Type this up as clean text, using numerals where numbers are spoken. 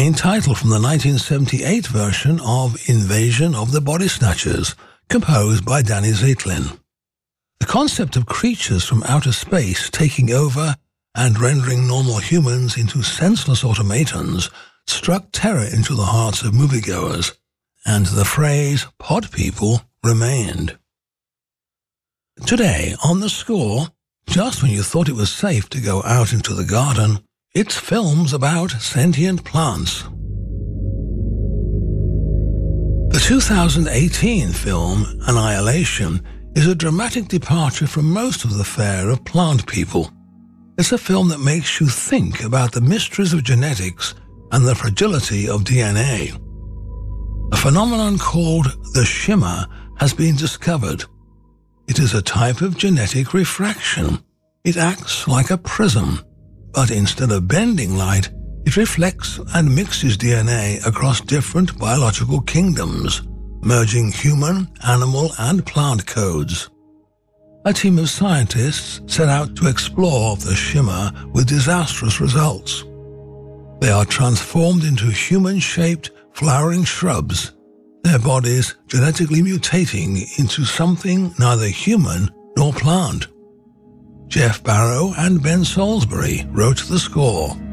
main title from the 1978 version of Invasion of the Body Snatchers, composed by Danny Zeitlin. The concept of creatures from outer space taking over and rendering normal humans into senseless automatons struck terror into the hearts of moviegoers, and the phrase "pod people" remained. Today, on The Score, just when you thought it was safe to go out into the garden, it's films about sentient plants. The 2018 film Annihilation is a dramatic departure from most of the fare of Plant People. It's a film that makes you think about the mysteries of genetics and the fragility of DNA. A phenomenon called the shimmer has been discovered. It is a type of genetic refraction. It acts like a prism, but instead of bending light, it reflects and mixes DNA across different biological kingdoms, merging human, animal, and plant codes. A team of scientists set out to explore the shimmer with disastrous results. They are transformed into human-shaped, flowering shrubs, their bodies genetically mutating into something neither human nor plant. Jeff Barrow and Ben Salisbury wrote the score.